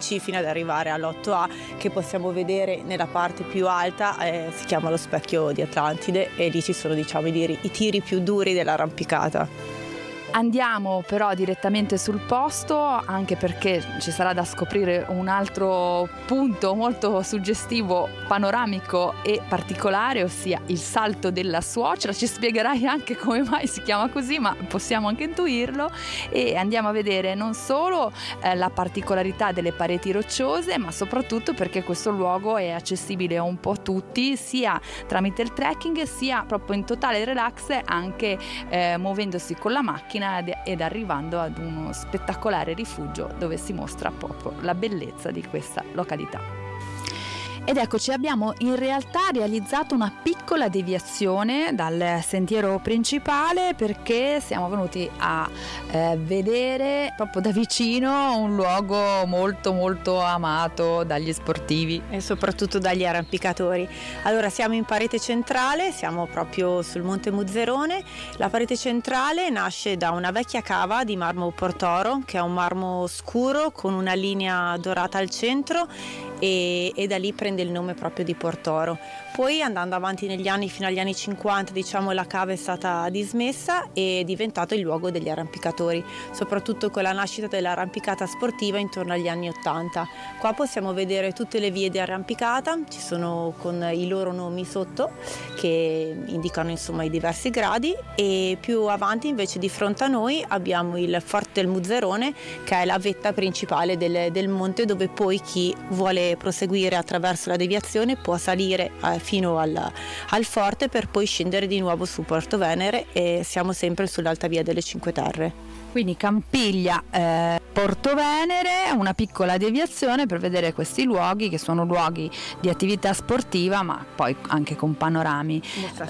12 fino ad arrivare all'8A, che possiamo vedere nella parte più alta, si chiama lo specchio di Atlantide, e lì ci sono, diciamo, i tiri più duri dell'arrampicata. Andiamo però direttamente sul posto, anche perché ci sarà da scoprire un altro punto molto suggestivo, panoramico e particolare, ossia il Salto della Suocera. Ci spiegherai anche come mai si chiama così, ma possiamo anche intuirlo, e andiamo a vedere non solo la particolarità delle pareti rocciose, ma soprattutto perché questo luogo è accessibile a un po' tutti, sia tramite il trekking sia proprio in totale relax, anche muovendosi con la macchina ed arrivando ad uno spettacolare rifugio dove si mostra proprio la bellezza di questa località. Ed eccoci, abbiamo in realtà realizzato una piccola deviazione dal sentiero principale, perché siamo venuti a vedere proprio da vicino un luogo molto molto amato dagli sportivi e soprattutto dagli arrampicatori. Allora, siamo in parete centrale, siamo proprio sul Monte Muzzerone. La parete centrale nasce da una vecchia cava di marmo Portoro, che è un marmo scuro con una linea dorata al centro, e da lì prende il nome proprio di Portoro. Poi, andando avanti negli anni, fino agli anni 50, diciamo, la cava è stata dismessa e è diventato il luogo degli arrampicatori, soprattutto con la nascita dell'arrampicata sportiva intorno agli anni 80. Qua possiamo vedere tutte le vie di arrampicata, ci sono con i loro nomi sotto che indicano, insomma, i diversi gradi, e più avanti invece di fronte a noi abbiamo il Forte del Muzzerone, che è la vetta principale del monte, dove poi chi vuole proseguire attraverso la deviazione può salire fino al forte per poi scendere di nuovo su Porto Venere, e siamo sempre sull'Alta Via delle Cinque Terre. Quindi Campiglia, Porto Venere, una piccola deviazione per vedere questi luoghi, che sono luoghi di attività sportiva, ma poi anche con panorami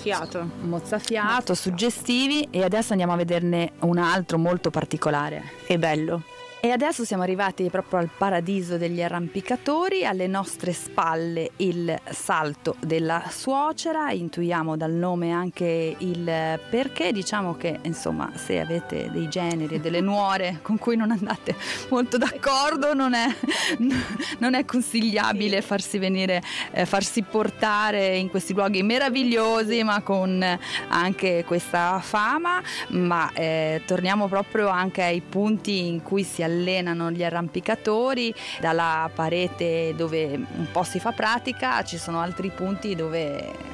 mozzafiato, suggestivi. E adesso andiamo a vederne un altro molto particolare e bello. E adesso siamo arrivati proprio al paradiso degli arrampicatori, alle nostre spalle il Salto della Suocera. Intuiamo dal nome anche il perché. Diciamo che, insomma, se avete dei generi e delle nuore con cui non andate molto d'accordo, non è consigliabile farsi portare in questi luoghi meravigliosi, ma con anche questa fama. Ma torniamo proprio anche ai punti in cui si allenano gli arrampicatori. Dalla parete dove un po' si fa pratica, ci sono altri punti dove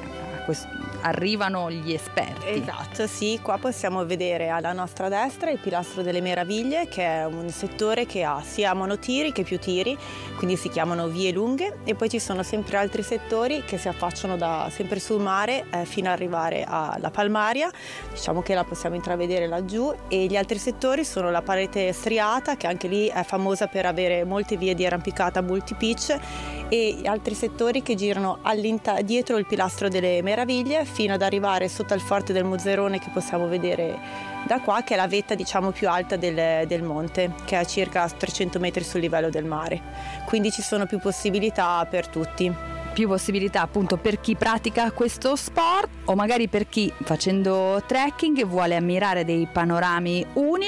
arrivano gli esperti. Esatto, sì, qua possiamo vedere alla nostra destra il Pilastro delle Meraviglie, che è un settore che ha sia monotiri che più tiri, quindi si chiamano vie lunghe, e poi ci sono sempre altri settori che si affacciano sempre sul mare fino ad arrivare alla Palmaria, diciamo che la possiamo intravedere laggiù, e gli altri settori sono la parete striata, che anche lì è famosa per avere molte vie di arrampicata multi-pitch, e altri settori che girano dietro il Pilastro delle Meraviglie fino ad arrivare sotto al Forte del Muzzerone, che possiamo vedere da qua, che è la vetta, diciamo, più alta del monte, che è a circa 300 metri sul livello del mare. Quindi ci sono più possibilità per tutti. Più possibilità appunto per chi pratica questo sport, o magari per chi, facendo trekking, vuole ammirare dei panorami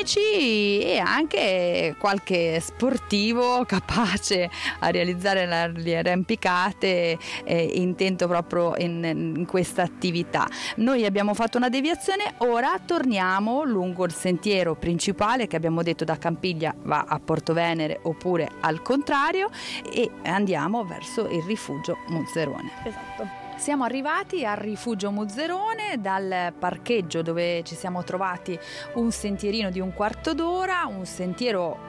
unici, e anche qualche sportivo capace a realizzare le arrampicate intento proprio in questa attività. Noi abbiamo fatto una deviazione, ora torniamo lungo il sentiero principale, che abbiamo detto da Campiglia va a Porto Venere oppure al contrario, e andiamo verso il rifugio Muzzerone. Esatto. Siamo arrivati al rifugio Muzzerone. Dal parcheggio, dove ci siamo trovati un sentierino di un quarto d'ora, un sentiero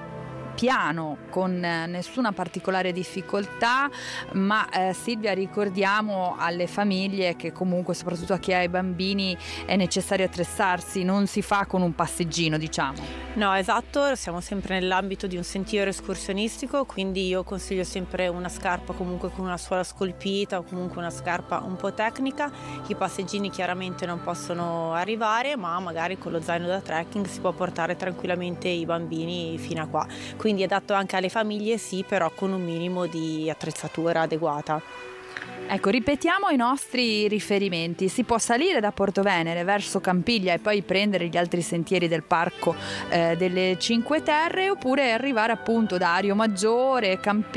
piano con nessuna particolare difficoltà, ma Silvia, ricordiamo alle famiglie che comunque, soprattutto a chi ha i bambini, è necessario attrezzarsi, non si fa con un passeggino, diciamo. No, esatto, siamo sempre nell'ambito di un sentiero escursionistico, quindi io consiglio sempre una scarpa comunque con una suola scolpita, o comunque una scarpa un po' tecnica. I passeggini chiaramente non possono arrivare, ma magari con lo zaino da trekking si può portare tranquillamente i bambini fino a qua. Quindi è adatto anche alle famiglie, sì, però con un minimo di attrezzatura adeguata. Ecco, ripetiamo i nostri riferimenti. Si può salire da Porto Venere verso Campiglia e poi prendere gli altri sentieri del parco delle Cinque Terre, oppure arrivare appunto da Ario Maggiore, Campiglia,